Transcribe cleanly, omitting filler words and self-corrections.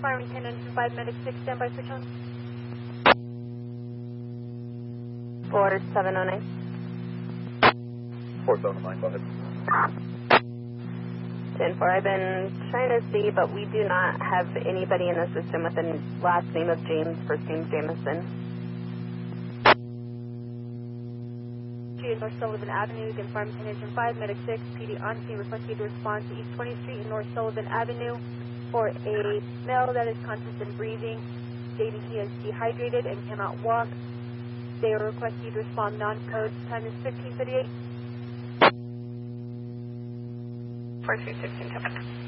Fireman 10 engine 5, medic 6, standby for tone. 4709. 4709, go ahead. 10-4, I've been trying to see, but we do not have anybody in the system with the last name of James, first name Jamison. North Sullivan Avenue, again, Fireman 10 engine 5, medic 6, PD on scene, requesting to respond to East 20th Street and North Sullivan Avenue for a male that is conscious and breathing, stating he is dehydrated and cannot walk. They are requesting to respond non-code. Time is 15:38. 4216.